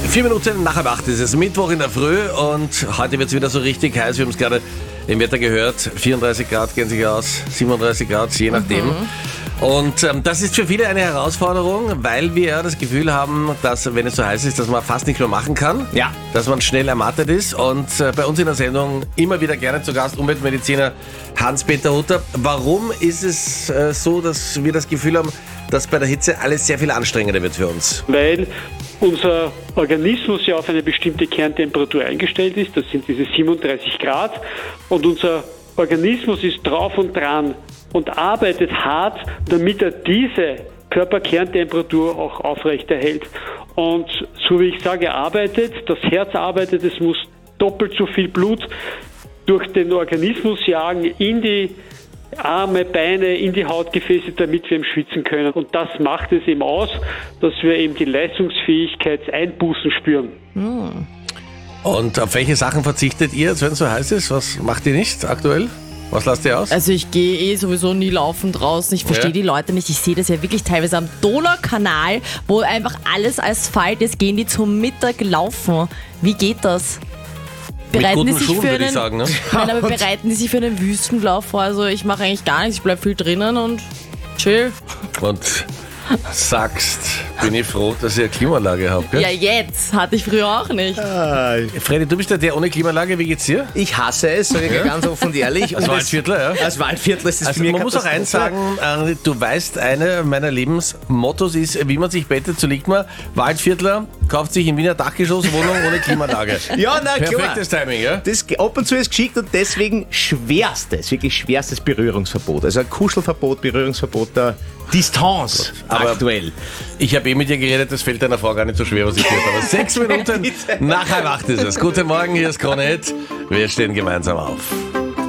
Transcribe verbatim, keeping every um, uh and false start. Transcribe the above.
Vier Minuten nach halb acht ist es, Mittwoch in der Früh und heute wird es wieder so richtig heiß. Wir haben es gerade im Wetter gehört, vierunddreißig Grad gehen sich aus, siebenunddreißig Grad, je nachdem. Mhm. Und ähm, das ist für viele eine Herausforderung, weil wir ja das Gefühl haben, dass wenn es so heiß ist, dass man fast nicht mehr machen kann. Ja. Dass man schnell ermattet ist. Und äh, bei uns in der Sendung immer wieder gerne zu Gast Umweltmediziner Hans-Peter Hutter. Warum ist es äh, so, dass wir das Gefühl haben, dass bei der Hitze alles sehr viel anstrengender wird für uns? Weil unser Organismus ja auf eine bestimmte Kerntemperatur eingestellt ist, das sind diese siebenunddreißig Grad, und unser Organismus ist drauf und dran und arbeitet hart, damit er diese Körperkerntemperatur auch aufrechterhält. Und so wie ich sage, er arbeitet, das Herz arbeitet, es muss doppelt so viel Blut durch den Organismus jagen in die Arme, Beine, in die Hautgefäße, damit wir eben schwitzen können. Und das macht es eben aus, dass wir eben die Leistungsfähigkeitseinbußen spüren. Hm. Und auf welche Sachen verzichtet ihr, wenn es so heiß ist? Was macht ihr nicht aktuell? Was lasst ihr aus? Also ich gehe eh sowieso nie laufen draußen. Ich verstehe ja. die Leute nicht. Ich sehe das ja wirklich teilweise am Donaukanal, wo einfach alles Asphalt ist, gehen die zum Mittag laufen. Wie geht das? Bereiten Mit guten die sich Schuhen, für würde ich einen, sagen. Ne? Nein, aber bereiten die sich für einen Wüstenlauf vor? Also ich mache eigentlich gar nichts. Ich bleibe viel drinnen und chill. Und sagst, bin ich froh, dass ihr eine Klimaanlage habt, gell? Ja, jetzt. Hatte ich früher auch nicht. Ah, Freddy, du bist ja der ohne Klimaanlage. Wie geht's dir? ich hasse es, sage ich ja. ganz offen und ehrlich. Als Und Waldviertler, ja? Als Waldviertler ist es Also für mich man muss auch eins sagen, äh, du weißt, eine meiner Lebensmottos ist, wie man sich bettet, so liegt man. Waldviertler kauft sich in Wiener Dachgeschosswohnung ohne Klimaanlage. Ja, na klar. Perfektes Timing, ja? Das ab und zu ist geschickt und deswegen schwerstes, wirklich schwerstes Berührungsverbot. Also ein Kuschelverbot, Berührungsverbot der Distanz Aber aktuell. Ich habe eh mit dir geredet, das fällt deiner Frau gar nicht so schwer, was ich gehört habe. Sechs Minuten nach halb acht ist es. Guten Morgen, hier ist Krone Hit. Wir stehen gemeinsam auf.